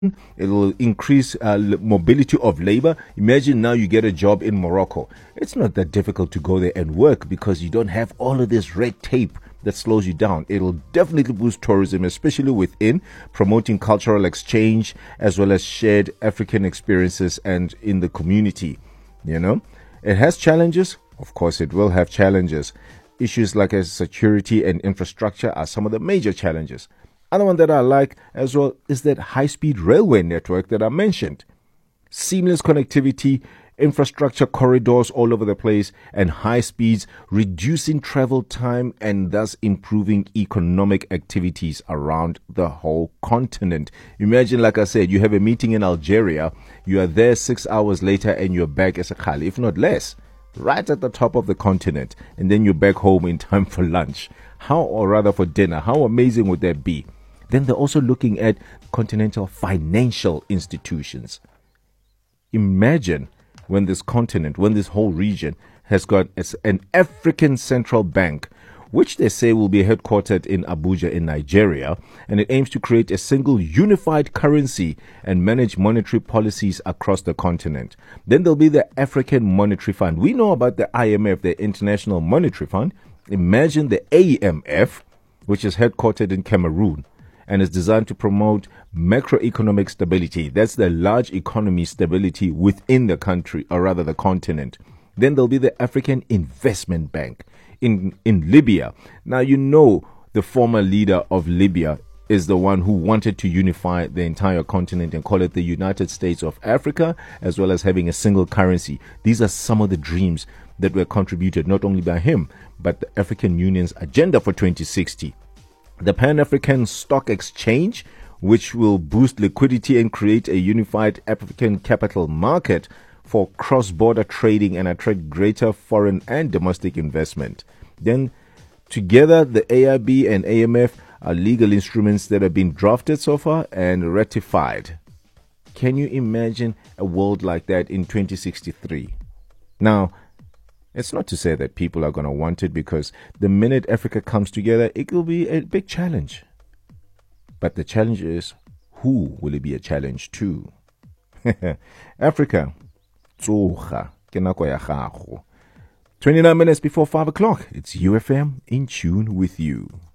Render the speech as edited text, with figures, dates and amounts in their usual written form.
It'll increase mobility of labor. Imagine now you get a job in Morocco. It's not that difficult to go there and work because you don't have all of this red tape that slows you down. It'll definitely boost tourism, especially within promoting cultural exchange as well as shared African experiences and in the community. It has challenges. Of course, it will have challenges. Issues like security and infrastructure are some of the major challenges. Another one that I like as well is that high-speed railway network that I mentioned. Seamless connectivity, infrastructure corridors all over the place, and high speeds, reducing travel time and thus improving economic activities around the whole continent. Imagine, like I said, you have a meeting in Algeria, you are there 6 hours later and you're back as a Khali, if not less, right at the top of the continent, and then you're back home in time for lunch. Or rather for dinner. How amazing would that be? Then they're also looking at continental financial institutions. Imagine when this continent, when this whole region has got an African central bank, which they say will be headquartered in Abuja in Nigeria, and it aims to create a single unified currency and manage monetary policies across the continent. Then there'll be the African Monetary Fund. We know about the IMF, the International Monetary Fund. Imagine the AMF, which is headquartered in Cameroon and is designed to promote macroeconomic stability. That's the large economy stability within the country, or rather the continent. Then there'll be the African Investment Bank in Libya. Now, the former leader of Libya is the one who wanted to unify the entire continent and call it the United States of Africa, as well as having a single currency. These are some of the dreams that were contributed not only by him, but the African Union's agenda for 2060. The Pan-African Stock Exchange, which will boost liquidity and create a unified African capital market for cross-border trading and attract greater foreign and domestic investment. Then, together, the AIB and AMF are legal instruments that have been drafted so far and ratified. Can you imagine a world like that in 2063? Now, it's not to say that people are going to want it, because the minute Africa comes together, it will be a big challenge. But the challenge is, who will it be a challenge to? Africa. 29 minutes before 5 o'clock. It's UFM in tune with you.